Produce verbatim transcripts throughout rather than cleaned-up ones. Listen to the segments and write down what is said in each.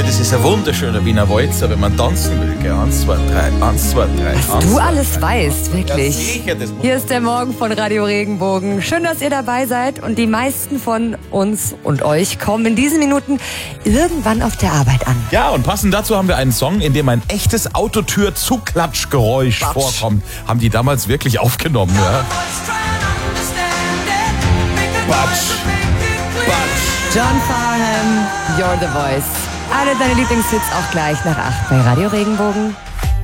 das ist ein wunderschöner Wiener Walzer, wenn man tanzen will. Gell? Eins, zwei, drei, eins, zwei, drei. Was eins, du zwei, alles drei. weißt, wirklich. Ja, sicher, das muss Hier ist der Morgen von Radio Regenbogen. Schön, dass ihr dabei seid. Und die meisten von uns und euch kommen in diesen Minuten irgendwann auf der Arbeit an. Ja, und passend dazu haben wir einen Song, in dem ein echtes Autotür-Zuklatschgeräusch vorkommt. Haben die damals wirklich aufgenommen, ja? Batsch. Batsch. John Farnham, You're the Voice. Alle deine Lieblingshits auch gleich nach acht bei Radio Regenbogen.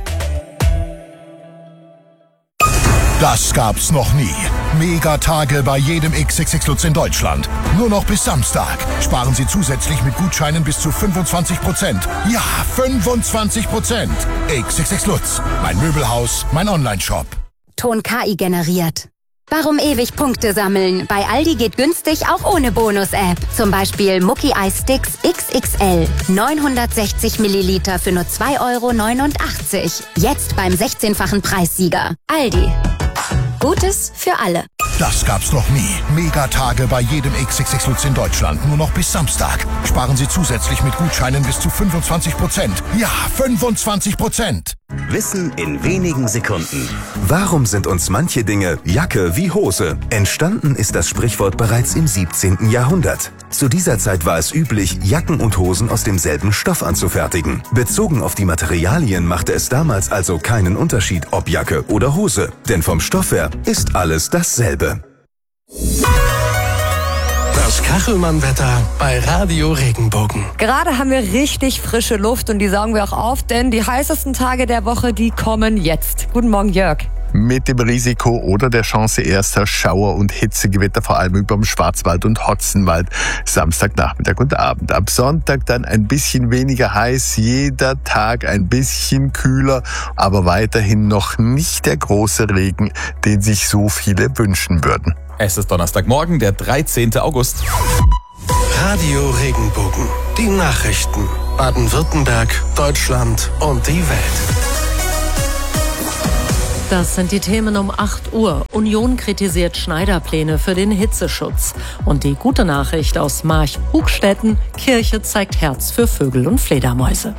Das gab's noch nie. Megatage bei jedem X X X Lutz in Deutschland. Nur noch bis Samstag. Sparen Sie zusätzlich mit Gutscheinen bis zu fünfundzwanzig Prozent. Ja, fünfundzwanzig Prozent. X X X Lutz. Mein Möbelhaus, mein Onlineshop. Ton K I generiert. Warum ewig Punkte sammeln? Bei Aldi geht günstig auch ohne Bonus-App. Zum Beispiel Mucki Eis Sticks X X L. neunhundertsechzig Milliliter für nur zwei Euro neunundachtzig. Jetzt beim sechzehnfachen Preissieger. Aldi. Gutes für alle. Das gab's noch nie. Megatage bei jedem X X X Lutz in Deutschland. Nur noch bis Samstag. Sparen Sie zusätzlich mit Gutscheinen bis zu fünfundzwanzig Prozent. Ja, fünfundzwanzig Prozent. Wissen in wenigen Sekunden. Warum sind uns manche Dinge Jacke wie Hose? Entstanden ist das Sprichwort bereits im siebzehnten Jahrhundert. Zu dieser Zeit war es üblich, Jacken und Hosen aus demselben Stoff anzufertigen. Bezogen auf die Materialien machte es damals also keinen Unterschied, ob Jacke oder Hose. Denn vom Stoff her ist alles dasselbe. Das Kachelmann-Wetter bei Radio Regenbogen. Gerade haben wir richtig frische Luft und die saugen wir auch auf, denn die heißesten Tage der Woche, die kommen jetzt. Guten Morgen, Jörg. Mit dem Risiko oder der Chance erster Schauer- und Hitzegewitter, vor allem über dem Schwarzwald und Hotzenwald, Samstagnachmittag und Abend. Ab Sonntag dann ein bisschen weniger heiß, jeder Tag ein bisschen kühler, aber weiterhin noch nicht der große Regen, den sich so viele wünschen würden. Es ist Donnerstagmorgen, der dreizehnten August. Radio Regenbogen. Die Nachrichten. Baden-Württemberg, Deutschland und die Welt. Das sind die Themen um acht Uhr. Union kritisiert Schneider-Pläne für den Hitzeschutz. Und die gute Nachricht aus March-Hugstetten: Kirche zeigt Herz für Vögel und Fledermäuse.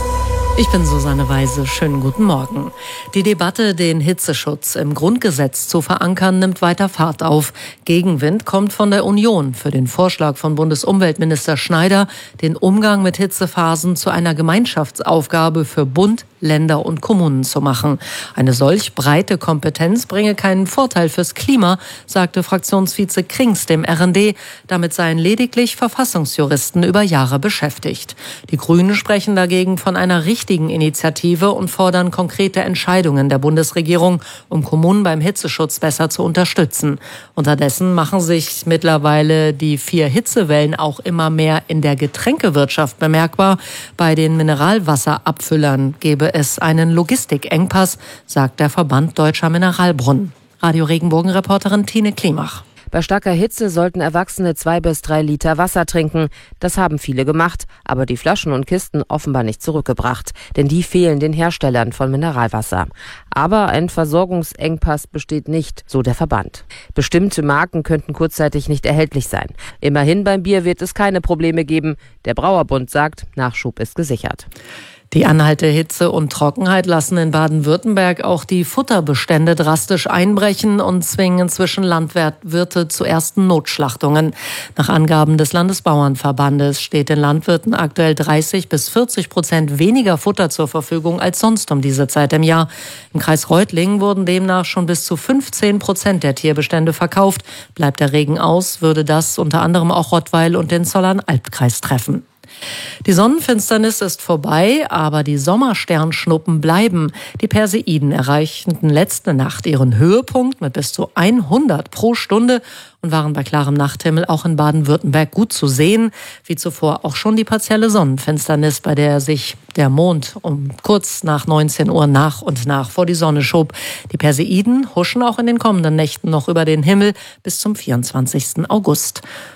Ich bin Susanne Weise. Schönen guten Morgen. Die Debatte, den Hitzeschutz im Grundgesetz zu verankern, nimmt weiter Fahrt auf. Gegenwind kommt von der Union für den Vorschlag von Bundesumweltminister Schneider, den Umgang mit Hitzephasen zu einer Gemeinschaftsaufgabe für Bund, Länder und Kommunen zu machen. Eine solch breite Kompetenz bringe keinen Vorteil fürs Klima, sagte Fraktionsvize Krings dem R N D. Damit seien lediglich Verfassungsjuristen über Jahre beschäftigt. Die Grünen sprechen dagegen von einer richtigen Initiative und fordern konkrete Entscheidungen der Bundesregierung, um Kommunen beim Hitzeschutz besser zu unterstützen. Unterdessen machen sich mittlerweile die vier Hitzewellen auch immer mehr in der Getränkewirtschaft bemerkbar. Bei den Mineralwasserabfüllern gebe es einen Logistikengpass, sagt der Verband Deutscher Mineralbrunnen. Radio Regenbogen-Reporterin Tine Klimach. Bei starker Hitze sollten Erwachsene zwei bis drei Liter Wasser trinken. Das haben viele gemacht, aber die Flaschen und Kisten offenbar nicht zurückgebracht. Denn die fehlen den Herstellern von Mineralwasser. Aber ein Versorgungsengpass besteht nicht, so der Verband. Bestimmte Marken könnten kurzzeitig nicht erhältlich sein. Immerhin beim Bier wird es keine Probleme geben. Der Brauerbund sagt, Nachschub ist gesichert. Die anhaltende Hitze und Trockenheit lassen in Baden-Württemberg auch die Futterbestände drastisch einbrechen und zwingen inzwischen Landwirte zu ersten Notschlachtungen. Nach Angaben des Landesbauernverbandes steht den Landwirten aktuell dreißig bis vierzig Prozent weniger Futter zur Verfügung als sonst um diese Zeit im Jahr. Im Kreis Reutlingen wurden demnach schon bis zu fünfzehn Prozent der Tierbestände verkauft. Bleibt der Regen aus, würde das unter anderem auch Rottweil und den Zollern-Albkreis treffen. Die Sonnenfinsternis ist vorbei, aber die Sommersternschnuppen bleiben. Die Perseiden erreichten letzte Nacht ihren Höhepunkt mit bis zu hundert pro Stunde und waren bei klarem Nachthimmel auch in Baden-Württemberg gut zu sehen. Wie zuvor auch schon die partielle Sonnenfinsternis, bei der sich der Mond um kurz nach neunzehn Uhr nach und nach vor die Sonne schob. Die Perseiden huschen auch in den kommenden Nächten noch über den Himmel bis zum vierundzwanzigsten August.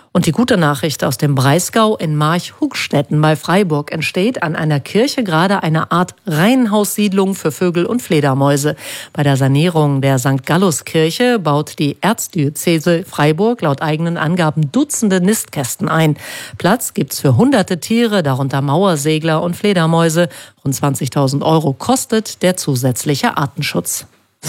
Und die gute Nachricht aus dem Breisgau: in Marchhugstetten bei Freiburg entsteht an einer Kirche gerade eine Art Reihenhaussiedlung für Vögel und Fledermäuse. Bei der Sanierung der Sankt Gallus-Kirche baut die Erzdiözese Freiburg laut eigenen Angaben Dutzende Nistkästen ein. Platz gibt's für hunderte Tiere, darunter Mauersegler und Fledermäuse. Rund zwanzigtausend Euro kostet der zusätzliche Artenschutz.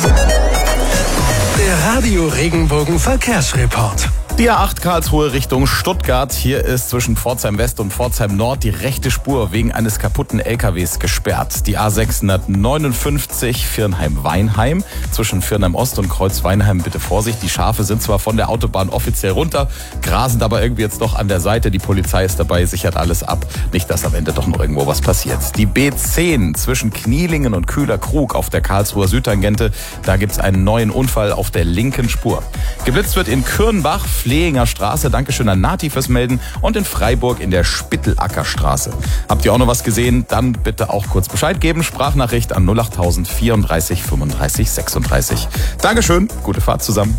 Der Radio Regenbogen Verkehrsreport. Die A acht Karlsruhe Richtung Stuttgart. Hier ist zwischen Pforzheim West und Pforzheim Nord die rechte Spur wegen eines kaputten L K Ws gesperrt. Die A sechshundertneunundfünfzig Viernheim-Weinheim. Zwischen Viernheim Ost und Kreuz-Weinheim bitte Vorsicht. Die Schafe sind zwar von der Autobahn offiziell runter, grasen aber irgendwie jetzt noch an der Seite. Die Polizei ist dabei, sichert alles ab. Nicht, dass am Ende doch noch irgendwo was passiert. Die B zehn zwischen Knielingen und Kühler-Krug auf der Karlsruher Südtangente. Da gibt's einen neuen Unfall auf der linken Spur. Geblitzt wird in Kürnbach, Flehinger Straße, Dankeschön an Nati fürs Melden, und in Freiburg in der Spittelacker-Straße. Habt ihr auch noch was gesehen? Dann bitte auch kurz Bescheid geben. Sprachnachricht an null acht null null vierunddreißig fünfunddreißig sechsunddreißig. Dankeschön, gute Fahrt zusammen.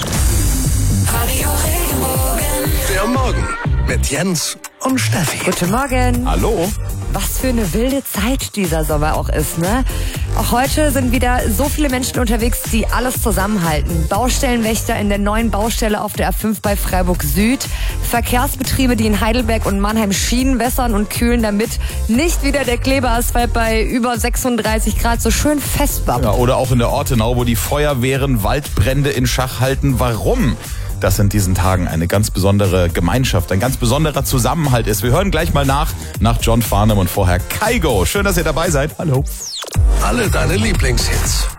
Der Morgen mit Jens und Steffi. Guten Morgen. Hallo. Was für eine wilde Zeit dieser Sommer auch ist, ne? Auch heute sind wieder so viele Menschen unterwegs, die alles zusammenhalten. Baustellenwächter in der neuen Baustelle auf der A fünf bei Freiburg Süd. Verkehrsbetriebe, die in Heidelberg und Mannheim Schienen wässern und kühlen, damit nicht wieder der Klebeasphalt bei über sechsunddreißig Grad so schön festbappt. Ja, oder auch in der Ortenau, wo die Feuerwehren Waldbrände in Schach halten. Warum das in diesen Tagen eine ganz besondere Gemeinschaft, ein ganz besonderer Zusammenhalt ist? Wir hören gleich mal nach, nach John Farnham und vorher Kygo. Schön, dass ihr dabei seid. Hallo. Alle deine Lieblingshits